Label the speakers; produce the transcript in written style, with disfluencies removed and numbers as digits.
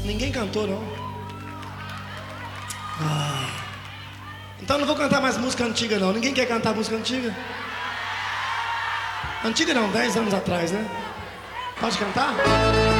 Speaker 1: Ninguém cantou, não. Então não vou cantar mais música antiga, não. Ninguém quer cantar música antiga? Antiga não, 10 anos atrás, né? Pode cantar?